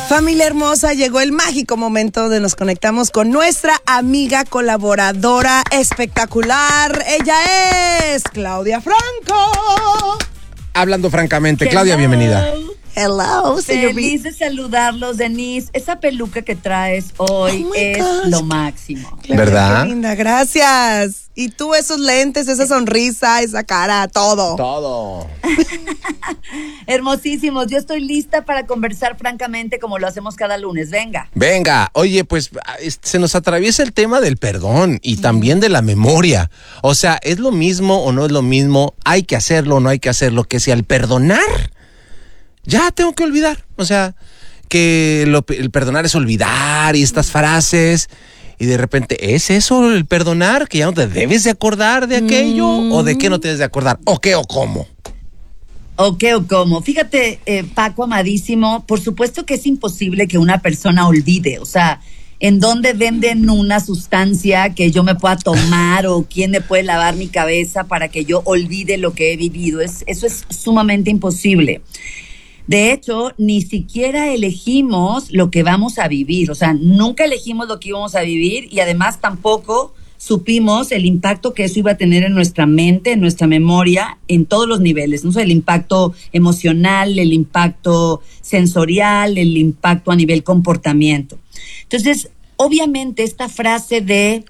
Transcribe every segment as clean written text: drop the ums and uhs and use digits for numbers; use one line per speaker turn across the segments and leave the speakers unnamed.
Familia hermosa, llegó el mágico momento de nos conectamos con nuestra amiga colaboradora espectacular. Ella es Claudia Franco.
Hablando francamente, Claudia, bienvenida.
Hello, señor.
Feliz de saludarlos, Denise. Esa peluca que traes hoy es lo máximo.
Claudia,
¿verdad?
Qué linda, gracias. Y tú, esos lentes, esa sonrisa, esa cara, todo.
Todo.
Hermosísimos. Yo estoy lista para conversar francamente como lo hacemos cada lunes.
Venga, oye, pues se nos atraviesa el tema del perdón y también de la memoria. O sea, ¿es lo mismo o no es lo mismo? ¿Hay que hacerlo o no hay que hacerlo? Que si al perdonar, ya tengo que olvidar. O sea, que el perdonar es olvidar y estas frases. Y de repente, ¿es eso el perdonar? ¿Que ya no te debes de acordar de aquello? ¿O de qué no te debes de acordar? ¿O qué o cómo?
¿O qué o cómo? Fíjate, Paco, amadísimo, por supuesto que es imposible que una persona olvide. O sea, ¿en dónde venden una sustancia que yo me pueda tomar o quién me puede lavar mi cabeza para que yo olvide lo que he vivido? Eso es sumamente imposible. De hecho, ni siquiera elegimos lo que vamos a vivir. O sea, nunca elegimos lo que íbamos a vivir y además tampoco supimos el impacto que eso iba a tener en nuestra mente, en nuestra memoria, en todos los niveles, ¿no? O sea, el impacto emocional, el impacto sensorial, el impacto a nivel comportamiento. Entonces, obviamente esta frase de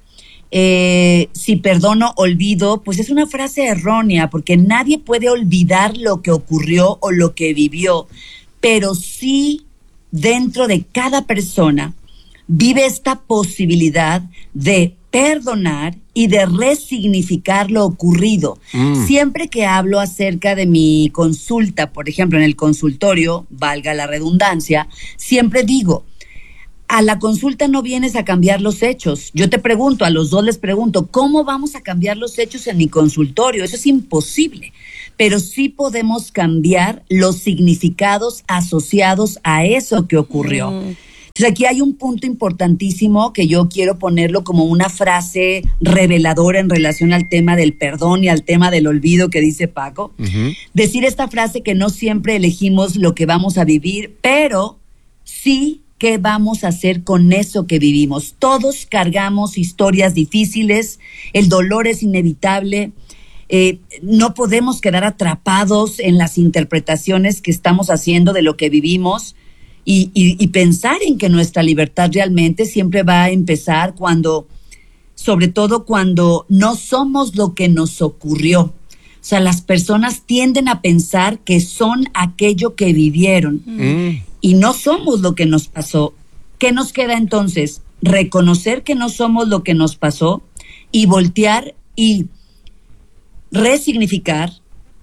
si perdono, olvido, pues es una frase errónea, porque nadie puede olvidar lo que ocurrió o lo que vivió, pero sí dentro de cada persona vive esta posibilidad de perdonar y de resignificar lo ocurrido. Siempre que hablo acerca de mi consulta, por ejemplo, en el consultorio, valga la redundancia, siempre digo, a la consulta no vienes a cambiar los hechos. Yo te pregunto, a los dos les pregunto, ¿cómo vamos a cambiar los hechos en mi consultorio? Eso es imposible, pero sí podemos cambiar los significados asociados a eso que ocurrió. Entonces aquí hay un punto importantísimo que yo quiero ponerlo como una frase reveladora en relación al tema del perdón y al tema del olvido que dice Paco. Decir esta frase que no siempre elegimos lo que vamos a vivir, pero sí ¿qué vamos a hacer con eso que vivimos? Todos cargamos historias difíciles, el dolor es inevitable, no podemos quedar atrapados en las interpretaciones que estamos haciendo de lo que vivimos y pensar en que nuestra libertad realmente siempre va a empezar sobre todo cuando no somos lo que nos ocurrió. O sea, las personas tienden a pensar que son aquello que vivieron. Y no somos lo que nos pasó. ¿Qué nos queda entonces? Reconocer que no somos lo que nos pasó y voltear y resignificar,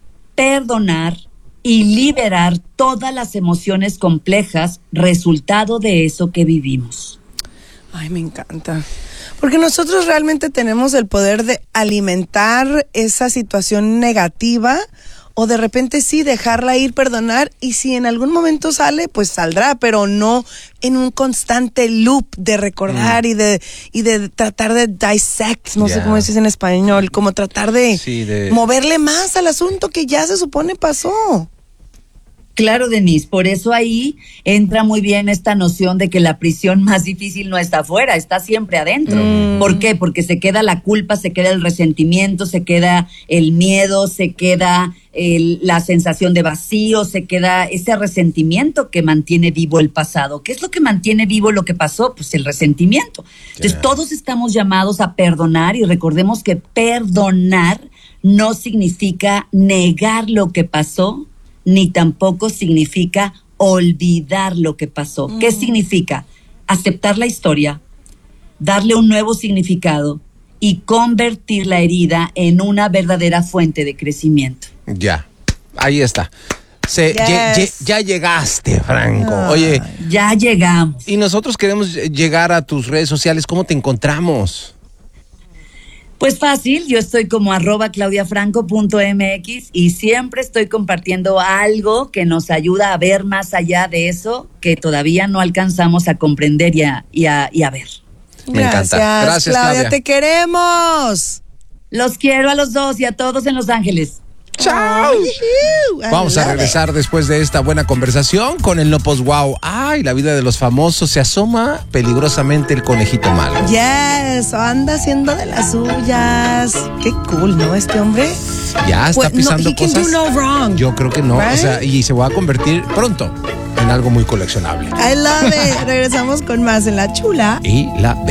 perdonar y liberar todas las emociones complejas resultado de eso que vivimos.
Ay, me encanta. Porque nosotros realmente tenemos el poder de alimentar esa situación negativa o de repente sí dejarla ir, perdonar, y si en algún momento sale, pues saldrá, pero no en un constante loop de recordar y de tratar de dissect, no sé cómo decís en español, como tratar de moverle más al asunto que ya se supone pasó.
Claro, Denise, por eso ahí entra muy bien esta noción de que la prisión más difícil no está afuera, está siempre adentro. ¿Por qué? Porque se queda la culpa, se queda el resentimiento, se queda el miedo, se queda la sensación de vacío, se queda ese resentimiento que mantiene vivo el pasado. ¿Qué es lo que mantiene vivo lo que pasó? Pues el resentimiento. Entonces todos estamos llamados a perdonar y recordemos que perdonar no significa negar lo que pasó, ni tampoco significa olvidar lo que pasó. ¿Qué significa? Aceptar la historia, darle un nuevo significado y convertir la herida en una verdadera fuente de crecimiento.
Ya, ahí está. Ya llegaste, Franco. Oye,
ya llegamos.
Y nosotros queremos llegar a tus redes sociales. ¿Cómo te encontramos?
Pues fácil, yo estoy como @claudiafranco.mx y siempre estoy compartiendo algo que nos ayuda a ver más allá de eso que todavía no alcanzamos a comprender y a ver.
Me encanta. Gracias, Claudia.
Te queremos.
Los quiero a los dos y a todos en Los Ángeles.
¡Chao! Vamos a regresar después de esta buena conversación con el No Post Wow. Ay, la vida de los famosos, se asoma peligrosamente el conejito malo.
Yes, anda haciendo de las suyas. Qué cool, ¿no? Este hombre.
Ya está pisando
he can
cosas.
do no wrong.
Yo creo que no,
Right?
o sea, y se va a convertir pronto en algo muy coleccionable.
I love it. Regresamos con más en La Chula.
Y la